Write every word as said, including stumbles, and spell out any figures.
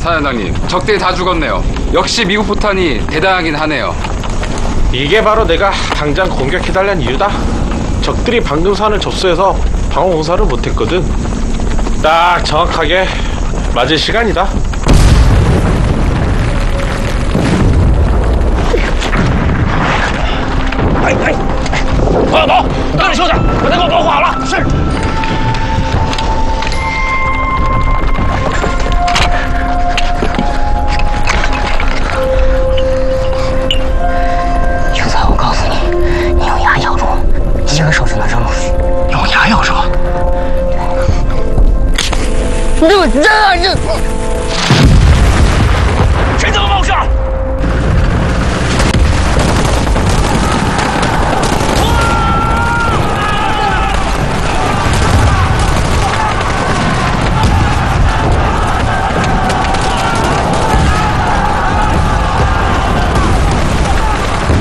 사단장님, 적들이 다 죽었네요. 역시 미국 포탄이 대단하긴 하네요. 이게 바로 내가 당장 공격해달란 이유다. 적들이 방금 산을 접수해서 방어 공사를 못했거든. 딱 정확하게 맞을 시간이다. 哎哎，王小头，赶紧收下，把他给我保护好了。是。 秀才，我告诉你，你用牙咬住，一个手就能扔出去。 用牙咬住？ 你给我扔啊！这。